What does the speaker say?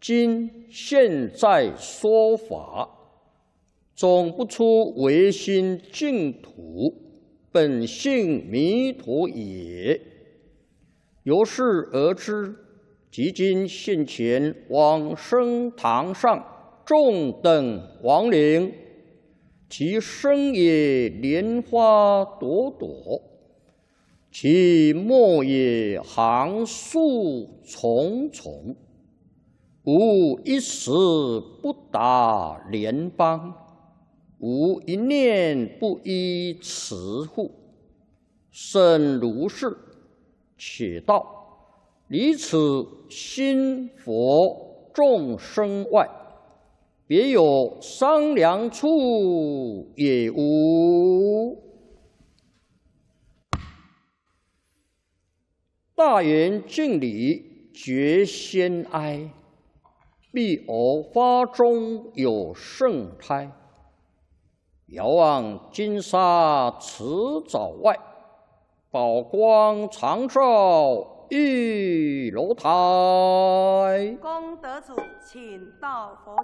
今现在说法，总不出唯心净土，本性弥陀也。由是而知，即今现前往生堂上众等亡灵，其身也莲花朵朵，其末也行树重重，无一时不达莲邦，无一念不依慈护。甚如是，且道离此心佛众生外，别有商量处也无。大圆敬礼，觉先哀。必偶发中有圣胎，遥望金沙池沼外，宝光常照玉楼台。 功德主，请到佛